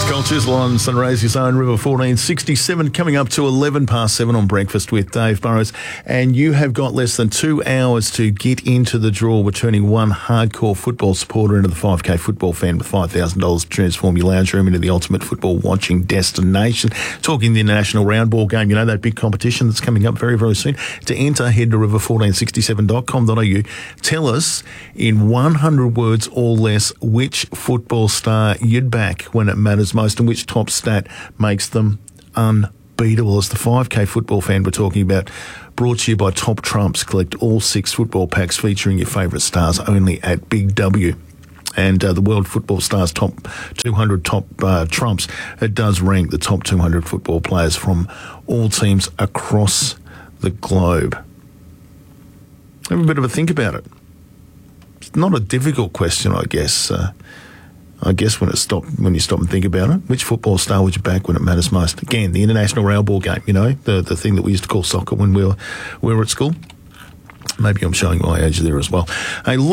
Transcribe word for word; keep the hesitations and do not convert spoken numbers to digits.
Cultures on Sunraysia Zone, River fourteen sixty-seven, coming up to eleven past seven on Breakfast with Dave Burrows. And you have got less than two hours to get into the draw. We're turning one hardcore football supporter into the five K football fan with five thousand dollars to transform your lounge room into the ultimate football watching destination. Talking the international round ball game, you know, that big competition that's coming up very, very soon. To enter, head to river fourteen sixty-seven dot com dot a u. Tell us in one hundred words or less which football star you'd back when it matters most and which top stat makes them unbeatable. It's the five K football fan we're talking about, brought to you by Top Trumps. Collect all six football packs featuring your favourite stars only at Big W. And uh, the World Football Stars Top two hundred Top uh, Trumps, it does rank the top two hundred football players from all teams across the globe. Have a bit of a think about it. It's not a difficult question, I guess. Uh, I guess when it stop, when you stop and think about it, which football star would you back when it matters most? Again, the international round ball game, you know, the the thing that we used to call soccer when we were we were at school. Maybe I'm showing my age there as well. Hey, look.